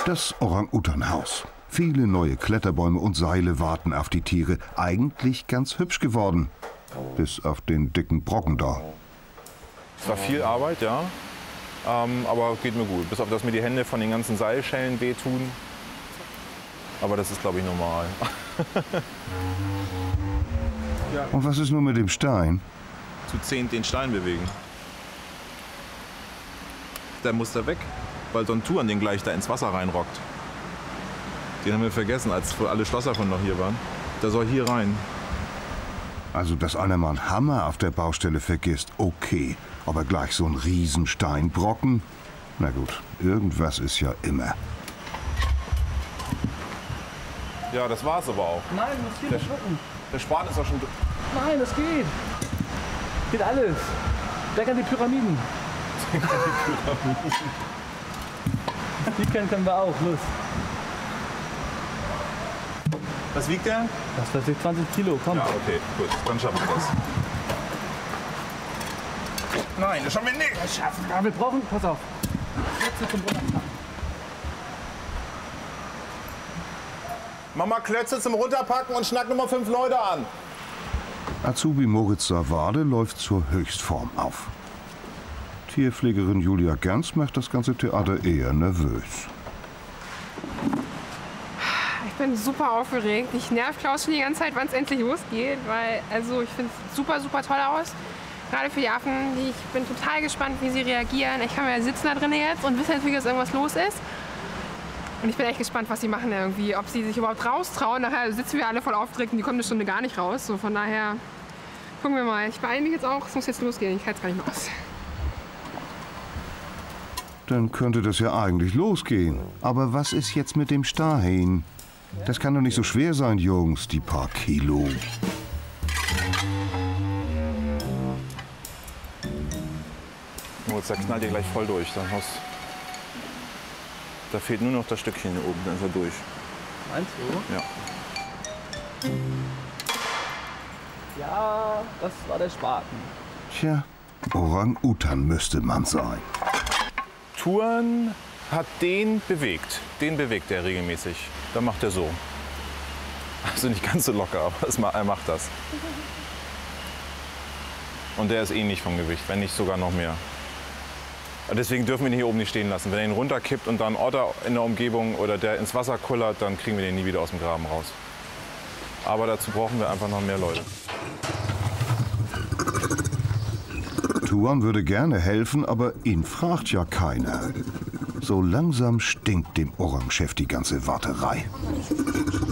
Das Orang-Utan-Haus. Viele neue Kletterbäume und Seile warten auf die Tiere. Eigentlich ganz hübsch geworden. Bis auf den dicken Brocken da. Es war viel Arbeit, ja. Aber geht mir gut. Bis auf, dass mir die Hände von den ganzen Seilschellen wehtun. Aber das ist, glaube ich, normal. Und was ist nun mit dem Stein? Zu 10 den Stein bewegen. Der muss da weg, weil so ein Touren den gleich da ins Wasser reinrockt. Den haben wir vergessen, als alle Schlosser von noch hier waren. Der soll hier rein. Also, dass einer mal einen Hammer auf der Baustelle vergisst, okay. Aber gleich so ein Riesensteinbrocken? Na gut, irgendwas ist ja immer. Ja, das war's aber auch. Nein, du musst hier nicht drücken. Der Span ist doch schon... Nein, das geht. Geht alles. Denk an die Pyramiden. Die können wir auch. Los. Was wiegt der? Das weiß ich, 20 Kilo. Komm. Ja, okay, gut. Dann schaffen wir das. Nein, das schaffen wir nicht. Das schaffen wir. Wir brauchen... Pass auf. Klötze zum Runterpacken. Mach mal Klötze zum Runterpacken und schnack Nummer 5 Leute an. Azubi Moritz Savade läuft zur Höchstform auf. Tierpflegerin Julia Gerns macht das ganze Theater eher nervös. Ich bin super aufgeregt. Ich nerv Klaus schon die ganze Zeit, wann es endlich losgeht, weil ich finde es super, super toll aus. Gerade für die Affen. Ich bin total gespannt, wie sie reagieren. Ich kann ja sitzen da drin jetzt und wissen natürlich, dass irgendwas los ist. Und ich bin echt gespannt, was sie machen irgendwie. Ob sie sich überhaupt raustrauen. Nachher sitzen wir alle voll aufgeregt und die kommen eine Stunde gar nicht raus. So, von daher gucken wir mal. Ich beeile mich jetzt auch. Es muss jetzt losgehen. Ich halte es gar nicht mehr aus. Dann könnte das ja eigentlich losgehen. Aber was ist jetzt mit dem Staheen? Das kann doch nicht so schwer sein, Jungs, die paar Kilo. Moritz, der knallt dir gleich voll durch. Da fehlt nur noch das Stückchen hier oben, dann ist er durch. Meinst du? Ja. Ja, das war der Spaten. Tja, Orang-Utan müsste man sein. Touren hat den bewegt. Den bewegt er regelmäßig. Dann macht er so. Also nicht ganz so locker, aber er macht das. Und der ist ähnlich vom Gewicht, wenn nicht sogar noch mehr. Deswegen dürfen wir ihn hier oben nicht stehen lassen. Wenn er ihn runterkippt und dann Otter in der Umgebung oder der ins Wasser kullert, dann kriegen wir den nie wieder aus dem Graben raus. Aber dazu brauchen wir einfach noch mehr Leute. Tuan würde gerne helfen, aber ihn fragt ja keiner. So langsam stinkt dem Orang-Chef die ganze Warterei.